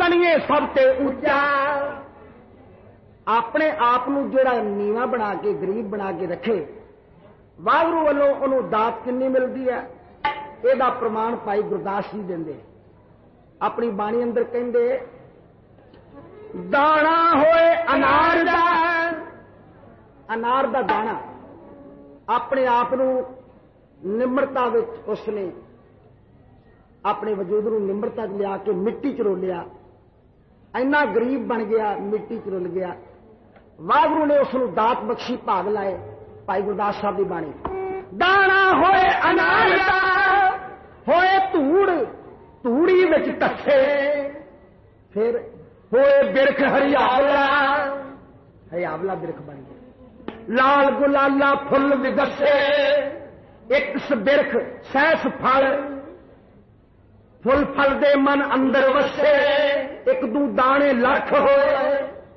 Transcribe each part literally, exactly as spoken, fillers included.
बनिए सब ते ऊंचा। अपने आप नूं जिहड़ा नीवा बना के गरीब बना के रखे, वाहगुरू वालों उन्होंने दात कितनी मिलती है, यदा प्रमाण भाई गुरदास जी देंदे। अपनी बाणी अंदर कहंदे दाना होए अनार दा, अनार दा दाना अपने आप नूं निम्रता विच उसने अपने वजूद नूं निम्रता लिया के मिट्टी च रोलिया, इन्ना गरीब बन गया, मिट्टी च रुल गया। वाहगुरू ने उसनूं दात बख्शी, भाग लाए। भाई गुरदास साहब की बाणी दाना होए अनार दा, होए धूड़ धूड़ी विच टस्से, फिर होए बिरख हरियावला, हरियावला बिरख बन गया। लाल गुलाला फुल विगसे, एक बिरख सहस फल, फुल फल दे मन अंदर वसे, एक दू दाने लख होए,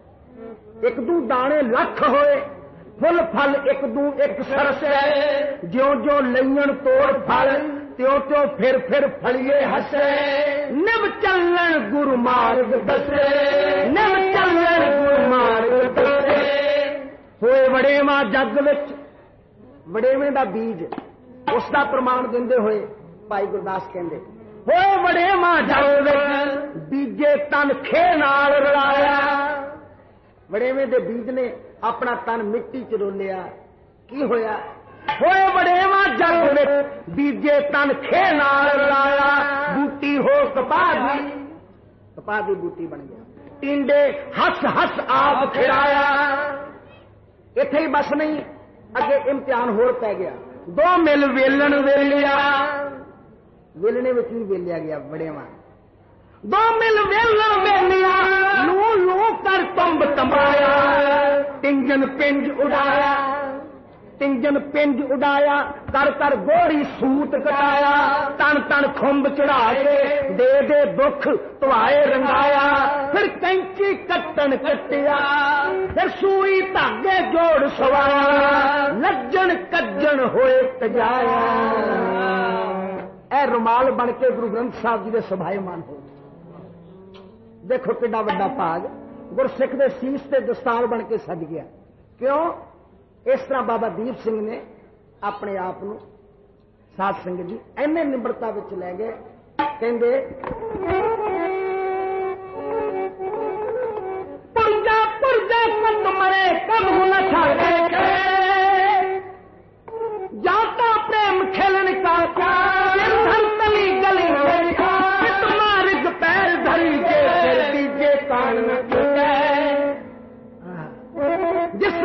एक दू दाने लख होए, फुल फल एक दू एक सरसे, ज्यों ज्यों लईन तोड़ फल, त्यों त्यों फिर फिर फलिए हसे, निव चलन गुरु मार्ग दसे, निव चलन गुरु मार्ग दसे। होए वड़ेवा जग विच, वड़ेवे दा बीज उसका प्रमाण देंदे होए भाई गुरदास कहंदे, होए वड़ेवा जग विच बीजे तन खे नाल रलाया। वड़ेवे दे बीज ने अपना तन मिट्टी च रोलिया, की होया? होए वड़ेवा जग विच बीजे तन खे नाल रलाया, बूटी हो कपाह दी, कपाह दी बूटी बन गया। टिंडे हस हस आप खिलाया। इत्थे ही बस नहीं, अगे इम्तिहान होर पै गया। दो मिल वेलन वेलिया, वेलने में भी वेलिया गया वड़ेवा। दो मिल वेलन वेलिया, लू लू कर तंब तंबाया, टिंजन पिंज उड़ाया, टिंजन पिंज उड़ाया, कर कर गोरी सूत कटाया, तन तन खुंब चढ़ा के दे दे दुख तुआए रंगाया, फिर कैंची कट्टन कटिया, फिर सुई धागे जोड़ सवाया, लज्जन कज्जन होए तजाया। ए रुमाल बन के गुरु ग्रंथ साहब जी दे सभाएमान हो। देखो कितना बड़ा भाग गुरसिख दे सीस ते दस्तार बन के सज गया। क्यों? इस तरह बाबा दीप सिंह ने अपने आप को साध संगत जी इन्ने निम्रता विच लै गए। कहंदे पुरजा पुरजा कद मरे कब न छाड़े, जाता प्रेम खेलन का धरतली गली मार्ग पैर धरी के फिर दीजे कान जिस